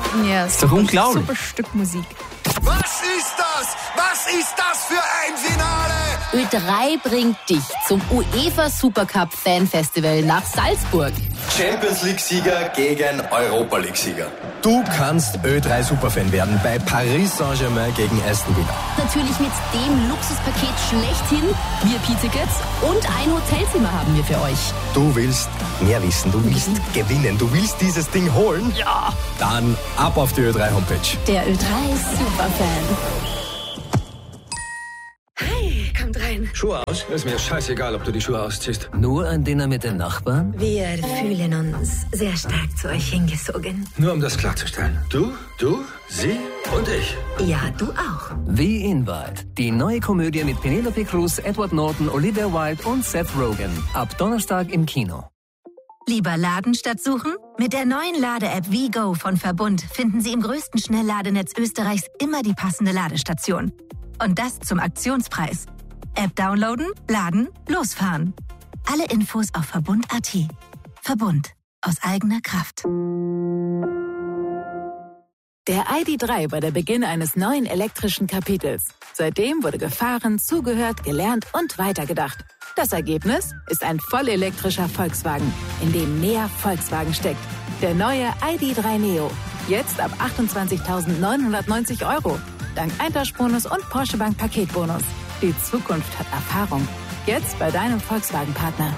Ja, ist doch unglaublich. Super Stück Musik. Was ist das? Was ist das für ein Finale? Ö3 bringt dich zum UEFA Supercup Fanfestival nach Salzburg. Champions League-Sieger gegen Europa League-Sieger. Du kannst Ö3 Superfan werden bei Paris Saint-Germain gegen Aston Villa. Natürlich mit dem Luxuspaket schlechthin, VIP-Tickets und ein Hotelzimmer haben wir für euch. Du willst mehr wissen, du willst gewinnen, du willst dieses Ding holen? Ja! Dann ab auf die Ö3 Homepage. Der Ö3 Superfan. Hi, kommt rein. Schuhe aus? Ist mir scheißegal, ob du die Schuhe ausziehst. Nur ein Dinner mit den Nachbarn? Wir fühlen uns sehr stark zu euch hingezogen. Nur um das klarzustellen. Du, sie und ich. Ja, du auch. Wie Invite. Die neue Komödie mit Penelope Cruz, Edward Norton, Olivia Wilde und Seth Rogen. Ab Donnerstag im Kino. Lieber laden statt suchen? Mit der neuen Lade-App WeGo von Verbund finden Sie im größten Schnellladenetz Österreichs immer die passende Ladestation. Und das zum Aktionspreis. App downloaden, laden, losfahren. Alle Infos auf Verbund.at. Verbund. Aus eigener Kraft. Der ID.3 war der Beginn eines neuen elektrischen Kapitels. Seitdem wurde gefahren, zugehört, gelernt und weitergedacht. Das Ergebnis ist ein vollelektrischer Volkswagen, in dem mehr Volkswagen steckt. Der neue ID.3 Neo. Jetzt ab 28.990 €. Dank Eintauschbonus und Porsche Bank Paketbonus. Die Zukunft hat Erfahrung. Jetzt bei deinem Volkswagen-Partner.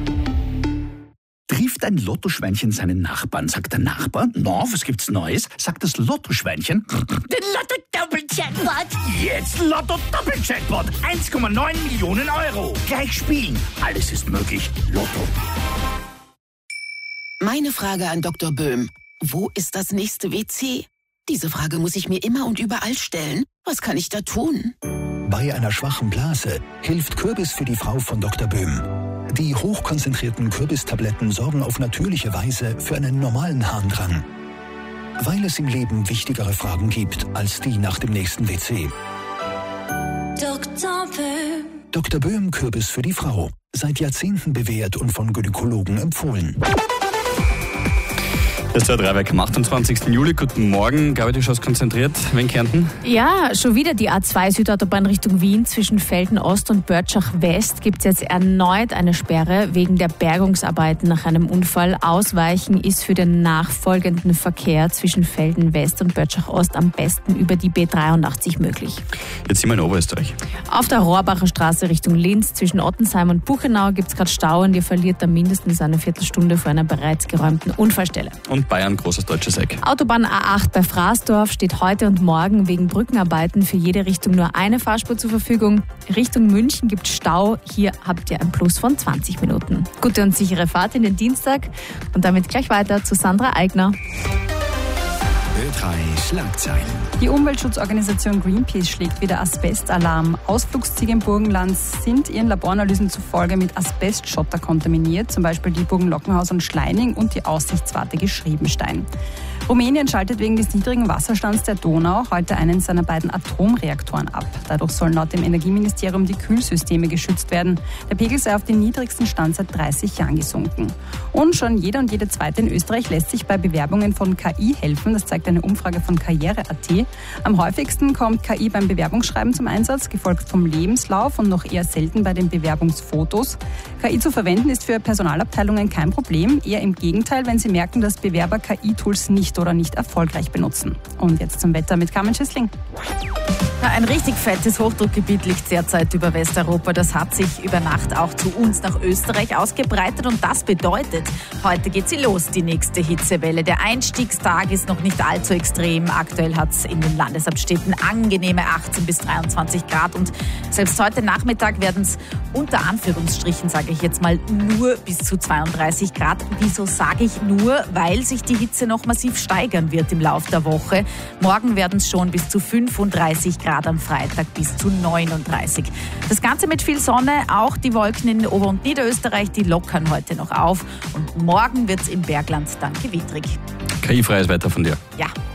Trifft ein Lottoschweinchen seinen Nachbarn, sagt der Nachbar, na, was gibt's Neues? Sagt das Lottoschweinchen, den Lotto-Doppel-Jackpot. Jetzt Lotto-Doppel-Jackpot, 1,9 Millionen €. Gleich spielen, alles ist möglich. Lotto. Meine Frage an Dr. Böhm. Wo ist das nächste WC? Diese Frage muss ich mir immer und überall stellen. Was kann ich da tun? Bei einer schwachen Blase hilft Kürbis für die Frau von Dr. Böhm. Die hochkonzentrierten Kürbistabletten sorgen auf natürliche Weise für einen normalen Harndrang. Weil es im Leben wichtigere Fragen gibt als die nach dem nächsten WC. Dr. Böhm. Dr. Böhm Kürbis für die Frau. Seit Jahrzehnten bewährt und von Gynäkologen empfohlen. Das ist der Dreiwerk am 28. Juli. Guten Morgen. Gabi, du schaust konzentriert. Wen Kärnten? Ja, schon wieder die A2 Südautobahn Richtung Wien zwischen Velden Ost und Börtschach West gibt es jetzt erneut eine Sperre wegen der Bergungsarbeiten nach einem Unfall. Ausweichen ist für den nachfolgenden Verkehr zwischen Velden West und Börtschach Ost am besten über die B83 möglich. Jetzt sind wir in Oberösterreich. Auf der Rohrbacher Straße Richtung Linz zwischen Ottensheim und Buchenau gibt es gerade Stau und ihr verliert da mindestens eine Viertelstunde vor einer bereits geräumten Unfallstelle. Und Bayern, großes deutsches Eck. Autobahn A8 bei Fraßdorf steht heute und morgen wegen Brückenarbeiten für jede Richtung nur eine Fahrspur zur Verfügung. Richtung München gibt es Stau. Hier habt ihr ein Plus von 20 Minuten. Gute und sichere Fahrt in den Dienstag. Und damit gleich weiter zu Sandra Eigner. Ö3 Schlagzeilen. Die Umweltschutzorganisation Greenpeace schlägt wieder Asbestalarm. Ausflugsziele im Burgenland sind ihren Laboranalysen zufolge mit Asbestschotter kontaminiert, zum Beispiel die Burgen Lockenhaus und Schleining und die Aussichtswarte Geschriebenstein. Rumänien schaltet wegen des niedrigen Wasserstands der Donau heute einen seiner beiden Atomreaktoren ab. Dadurch sollen laut dem Energieministerium die Kühlsysteme geschützt werden. Der Pegel sei auf den niedrigsten Stand seit 30 Jahren gesunken. Und schon jeder und jede Zweite in Österreich lässt sich bei Bewerbungen von KI helfen. Das zeigt eine Umfrage von Karriere.at. Am häufigsten kommt KI beim Bewerbungsschreiben zum Einsatz, gefolgt vom Lebenslauf und noch eher selten bei den Bewerbungsfotos. KI zu verwenden ist für Personalabteilungen kein Problem. Eher im Gegenteil, wenn sie merken, dass Bewerber KI-Tools nicht oder nicht erfolgreich benutzen. Und jetzt zum Wetter mit Carmen Schüssling. Ein richtig fettes Hochdruckgebiet liegt derzeit über Westeuropa. Das hat sich über Nacht auch zu uns nach Österreich ausgebreitet und das bedeutet, heute geht sie los, die nächste Hitzewelle. Der Einstiegstag ist noch nicht allzu extrem. Aktuell hat es in den Landeshauptstädten angenehme 18 bis 23 Grad und selbst heute Nachmittag werden es unter Anführungsstrichen, sage ich jetzt mal, nur bis zu 32 Grad. Wieso sage ich nur? Weil sich die Hitze noch massiv steigern wird im Laufe der Woche. Morgen werden es schon bis zu 35 Grad, am Freitag bis zu 39. Das Ganze mit viel Sonne, auch die Wolken in Ober- und Niederösterreich, die lockern heute noch auf und morgen wird es im Bergland dann gewittrig. KI-freies Wetter von dir. Ja.